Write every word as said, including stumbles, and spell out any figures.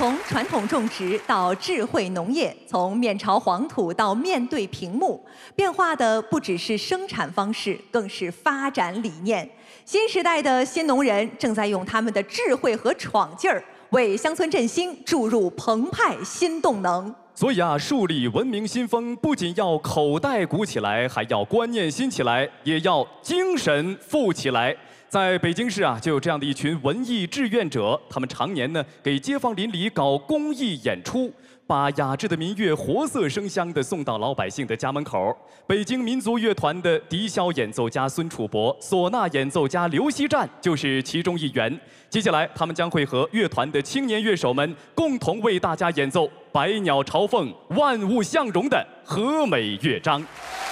从传统种植到智慧农业，从面朝黄土到面对屏幕，变化的不只是生产方式，更是发展理念。新时代的新农人正在用他们的智慧和闯劲儿，为乡村振兴注入澎湃新动能。 所以啊，树立文明新风，不仅要口袋鼓起来，还要观念新起来，也要精神富起来。在北京市啊，就有这样的一群文艺志愿者，他们常年呢给街坊邻里搞公益演出，把雅致的民乐活色生香地送到老百姓的家门口。北京民族乐团的笛箫演奏家孙楚博、唢呐演奏家刘希战就是其中一员。接下来，他们将会和乐团的青年乐手们共同为大家演奏。 百鸟朝凤、万物向荣的和美乐章。